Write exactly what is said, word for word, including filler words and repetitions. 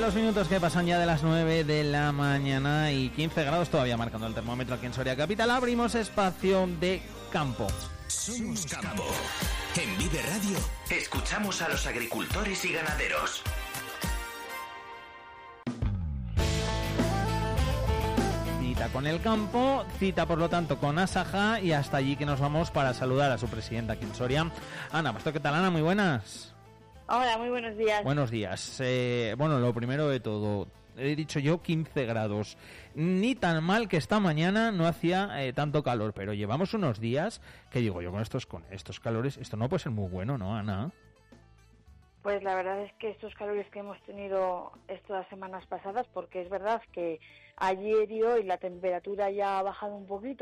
los minutos que pasan ya de las nueve de la mañana y quince grados todavía marcando el termómetro aquí en Soria Capital. Abrimos espacio de campo. Somos Campo. En Vive Radio escuchamos a los agricultores y ganaderos. Cita con el campo, cita por lo tanto con Asaja, y hasta allí que nos vamos para saludar a su presidenta aquí en Soria, Ana Pastor. ¿Qué tal, Ana? Muy buenas. Hola, muy buenos días. Buenos días. Eh, bueno, lo primero de todo, he dicho yo quince grados. Ni tan mal que esta mañana no hacía eh, tanto calor, pero llevamos unos días que digo yo con estos con estos calores, esto no puede ser muy bueno, ¿no, Ana? Pues la verdad es que estos calores que hemos tenido estas semanas pasadas, porque es verdad que ayer y hoy la temperatura ya ha bajado un poquito,